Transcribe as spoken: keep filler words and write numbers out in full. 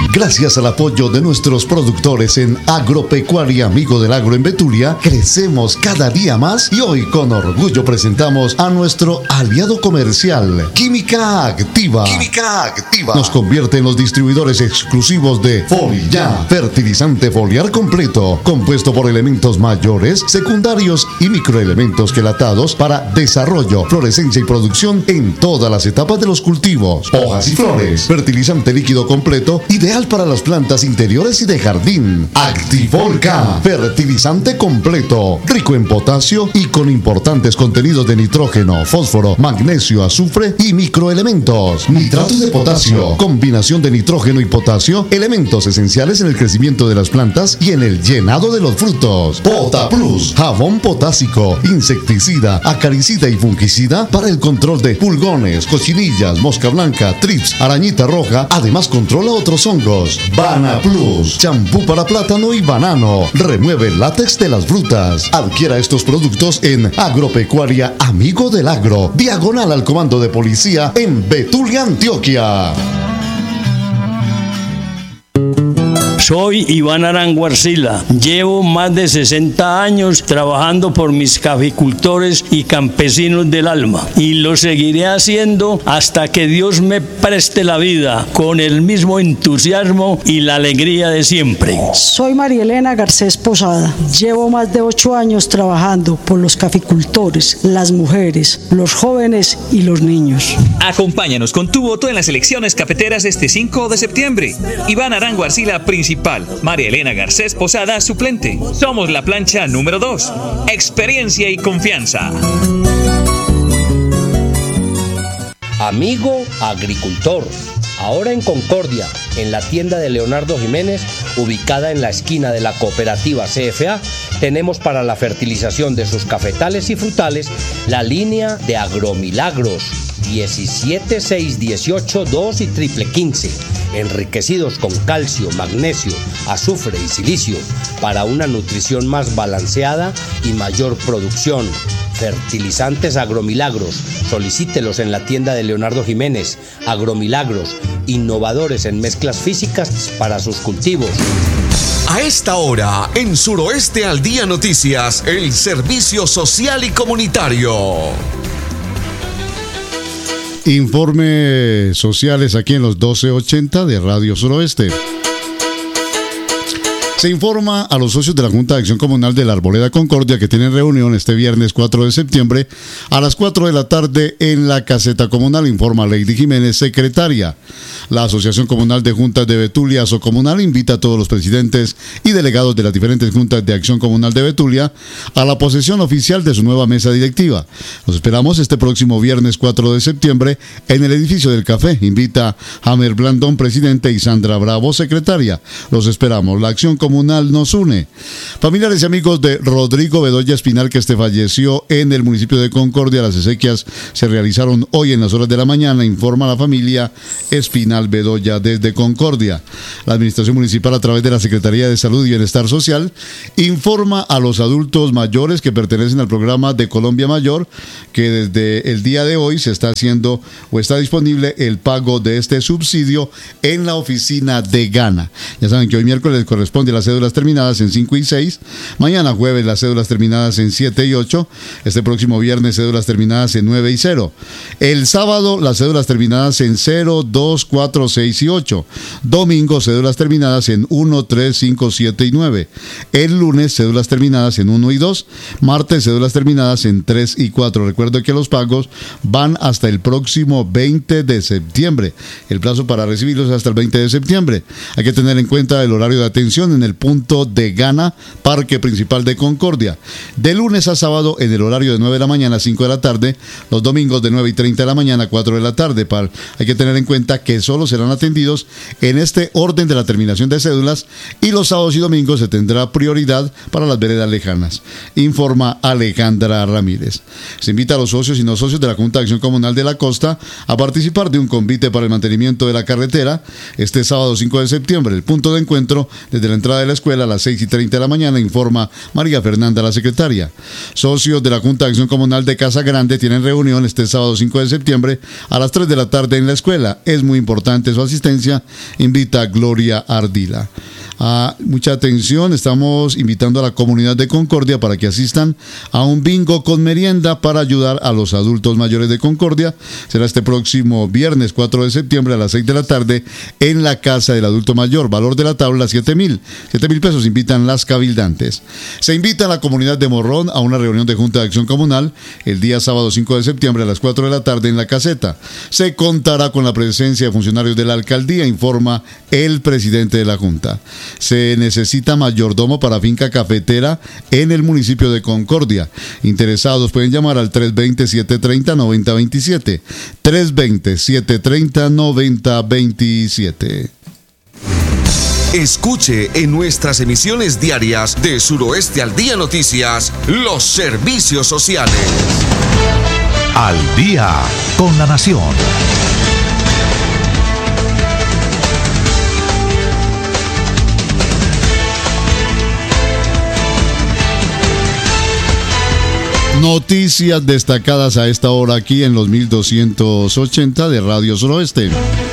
Gracias al apoyo de nuestros productores en Agropecuaria Amigo del Agro en Betulia, crecemos cada día más y hoy con orgullo presentamos a nuestro aliado comercial, Química Activa. Química Activa nos convierte en los distribuidores exclusivos de Folia, fertilizante foliar completo, compuesto por elementos mayores, secundarios y microelementos quelatados para desarrollo, florescencia y producción en todas las etapas de los cultivos, hojas y flores. Fertilizante líquido completo, ideal para las plantas interiores y de jardín. Activolca, fertilizante completo, rico en potasio y con importantes contenidos de nitrógeno, fósforo, magnesio, azufre y microelementos. Nitratos de potasio, combinación de nitrógeno y potasio, elementos esenciales en el crecimiento de las plantas y en el llenado de los frutos. Pota Plus, jabón potásico, insecticida, acaricida y fungicida para el control de pulgones, cochinillas, mosca blanca, trips, arañita roja. Además controla otros hongos. Bana Plus, champú para plátano y banano, remueve el látex de las frutas. Adquiera estos productos en Agropecuaria Amigo del Agro, diagonal al Comando de Policía en Betulia, Antioquia. Soy Iván Arango Arcila. Llevo más de sesenta años trabajando por mis caficultores y campesinos del alma y lo seguiré haciendo hasta que Dios me preste la vida con el mismo entusiasmo y la alegría de siempre. Soy María Elena Garcés Posada. Llevo más de ocho años trabajando por los caficultores, las mujeres, los jóvenes y los niños. Acompáñanos con tu voto en las elecciones cafeteras este cinco de septiembre. Iván Arango Arcila, principal. María Elena Garcés Posada, suplente. Somos la plancha número dos. Experiencia y confianza. Amigo agricultor. Ahora en Concordia, en la tienda de Leonardo Jiménez, ubicada en la esquina de la cooperativa C F A, tenemos para la fertilización de sus cafetales y frutales la línea de Agromilagros diecisiete, seis, dieciocho, dos y triple quince, enriquecidos con calcio, magnesio, azufre y silicio para una nutrición más balanceada y mayor producción. Fertilizantes Agromilagros, solicítelos en la tienda de Leonardo Jiménez. Agromilagros, innovadores en mezclas físicas para sus cultivos. A esta hora, en Suroeste al Día Noticias, el servicio social y comunitario. Informes sociales aquí en los doce ochenta de Radio Suroeste. Se informa a los socios de la Junta de Acción Comunal de la Arboleda Concordia que tienen reunión este viernes cuatro de septiembre a las cuatro de la tarde en la caseta comunal, informa Lady Jiménez, secretaria. La Asociación Comunal de Juntas de Betulia, Asocomunal, invita a todos los presidentes y delegados de las diferentes juntas de Acción Comunal de Betulia a la posesión oficial de su nueva mesa directiva. Los esperamos este próximo viernes cuatro de septiembre en el edificio del Café. Invita Jamer Blandón, presidente, y Sandra Bravo, secretaria. Los esperamos. La Acción Comunal Comunal nos une. Familiares y amigos de Rodrigo Bedoya Espinal, que este falleció en el municipio de Concordia, las exequias se realizaron hoy en las horas de la mañana, informa la familia Espinal Bedoya desde Concordia. La administración municipal, a través de la Secretaría de Salud y Bienestar Social, informa a los adultos mayores que pertenecen al programa de Colombia Mayor que desde el día de hoy se está haciendo o está disponible el pago de este subsidio en la oficina de Gana. Ya saben que hoy miércoles corresponde a las cédulas terminadas en cinco y seis, mañana jueves las cédulas terminadas en siete y ocho, este próximo viernes cédulas terminadas en nueve y cero, el sábado las cédulas terminadas en cero, dos, cuatro, seis y ocho, domingo cédulas terminadas en uno, tres, cinco, siete y nueve, el lunes cédulas terminadas en uno y dos, martes cédulas terminadas en tres y cuatro. Recuerdo que los pagos van hasta el próximo veinte de septiembre, el plazo para recibirlos es hasta el veinte de septiembre. Hay que tener en cuenta el horario de atención en el punto de Gana, Parque Principal de Concordia, de lunes a sábado en el horario de nueve de la mañana a cinco de la tarde, los domingos de nueve y treinta de la mañana a cuatro de la tarde. Par. Hay que tener en cuenta que solo serán atendidos en este orden de la terminación de cédulas y los sábados y domingos se tendrá prioridad para las veredas lejanas, informa Alejandra Ramírez. Se invita a los socios y no socios de la Junta de Acción Comunal de la Costa a participar de un convite para el mantenimiento de la carretera este sábado cinco de septiembre. El punto de encuentro desde la entrada entrada de la escuela a las seis y treinta de la mañana, informa María Fernanda, la secretaria. Socios de la Junta de Acción Comunal de Casa Grande tienen reunión este sábado cinco de septiembre a las tres de la tarde en la escuela. Es muy importante su asistencia, invita Gloria Ardila. Ah, mucha atención, estamos invitando a la comunidad de Concordia para que asistan a un bingo con merienda para ayudar a los adultos mayores de Concordia. Será este próximo viernes cuatro de septiembre a las seis de la tarde en la Casa del Adulto Mayor. Valor de la tabla siete mil. siete mil pesos invitan las cabildantes. Se invita a la comunidad de Morrón a una reunión de Junta de Acción Comunal el día sábado cinco de septiembre a las cuatro de la tarde en la caseta. Se contará con la presencia de funcionarios de la alcaldía, informa el presidente de la Junta. Se necesita mayordomo para finca cafetera en el municipio de Concordia. Interesados pueden llamar al tres dos cero, siete tres cero, nueve cero dos siete. tres dos cero, siete tres cero, nueve cero dos siete. Escuche en nuestras emisiones diarias de Suroeste al Día Noticias los servicios sociales. Al día con la nación. Noticias destacadas a esta hora aquí en los mil doscientos ochenta de Radio Suroeste.